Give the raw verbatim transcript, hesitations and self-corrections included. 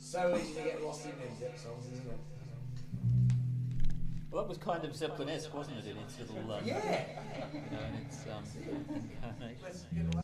So easy to get lost in them Zepp songs, isn't it? Well, that was kind of Zeppelin-esque, wasn't it, in its little, um, Yeah. you know, in its um, incarnation. Let's get